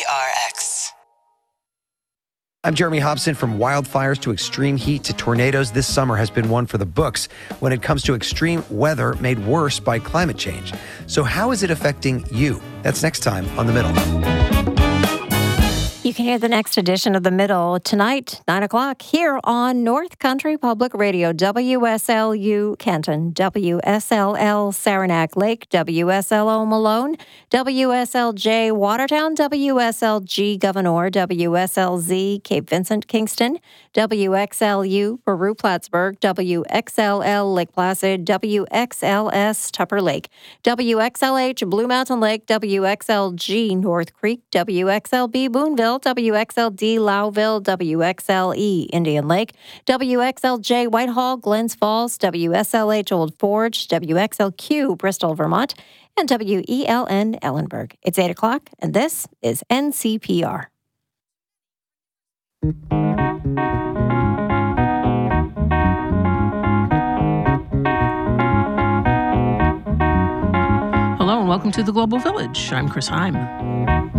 WPRX. I'm Jeremy Hobson. From wildfires to extreme heat to tornadoes, this summer has been one for the books when it comes to extreme weather made worse by climate change. So how is it affecting you? That's next time on The Middle. You can hear the next edition of The Middle tonight, 9 o'clock, here on North Country Public Radio, WSLU Kenton, WSLL Saranac Lake, WSLO Malone, WSLJ Watertown, WSLG Governor, WSLZ Cape Vincent Kingston, WXLU Peru Plattsburgh, WXLL Lake Placid, WXLS Tupper Lake, WXLH Blue Mountain Lake, WXLG North Creek, WXLB Boonville, WXLD Lowville, WXLE Indian Lake, WXLJ Whitehall, Glens Falls, WSLH Old Forge, WXLQ Bristol, Vermont, and WELN Ellenburg. It's 8 o'clock, and this is NCPR. Hello and welcome to the Global Village. I'm Chris Heim.